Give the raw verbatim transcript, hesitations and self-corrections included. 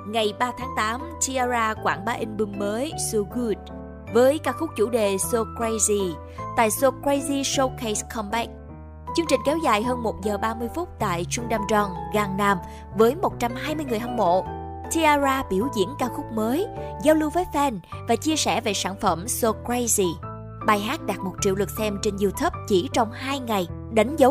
ngày ba tháng tám, Tiara quảng bá album mới So Good với ca khúc chủ đề So Crazy tại So Crazy Showcase Comeback. Chương trình kéo dài hơn một giờ ba mươi phút tại Chungdamdong, Gangnam với một trăm hai mươi người hâm mộ. Tiara biểu diễn ca khúc mới, giao lưu với fan và chia sẻ về sản phẩm So Crazy. Bài hát đạt một triệu lượt xem trên YouTube chỉ trong hai ngày, đánh dấu